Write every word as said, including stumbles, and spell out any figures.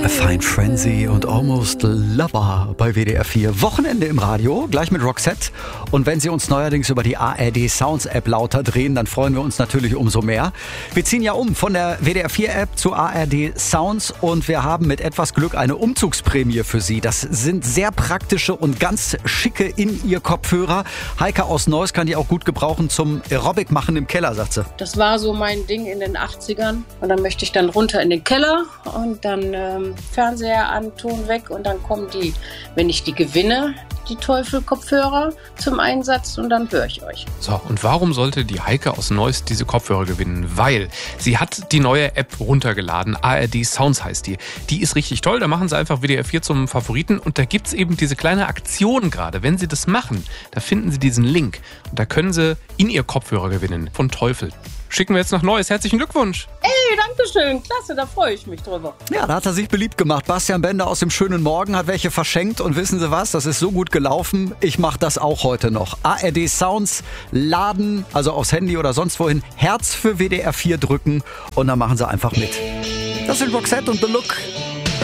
A Fine Frenzy und Almost Lover bei W D R vier. Wochenende im Radio, gleich mit Roxette. Und wenn Sie uns neuerdings über die A R D Sounds App lauter drehen, dann freuen wir uns natürlich umso mehr. Wir ziehen ja um von der W D R vier App zu A R D Sounds und wir haben mit etwas Glück eine Umzugsprämie für Sie. Das sind sehr praktische und ganz schicke In-Ear-Kopfhörer. Heike aus Neuss kann die auch gut gebrauchen zum Aerobic machen im Keller, sagt sie. Das war so mein Ding in den achtzigern. Und dann möchte ich dann runter in den Keller und dann ähm, Fernseher an, Ton weg und dann kommen die, wenn ich die gewinne, die Teufel-Kopfhörer zum Einsatz und dann höre ich euch. So, und warum sollte die Heike aus Neuss diese Kopfhörer gewinnen? Weil sie hat die neue App runtergeladen, A R D Sounds heißt die. Die ist richtig toll, da machen sie einfach W D R vier zum Favoriten und da gibt es eben diese kleine Aktion gerade. Wenn sie das machen, da finden sie diesen Link und da können sie in ihr Kopfhörer gewinnen von Teufel. Schicken wir jetzt nach Neuss. Herzlichen Glückwunsch. Ey, danke schön. Klasse, da freue ich mich drüber. Ja, da hat er sich beliebt gemacht. Bastian Bender aus dem schönen Morgen hat welche verschenkt. Und wissen Sie was? Das ist so gut gelaufen. Ich mache das auch heute noch. A R D Sounds laden, also aufs Handy oder sonst wohin, Herz für W D R vier drücken und dann machen Sie einfach mit. Das sind Roxette und The Look.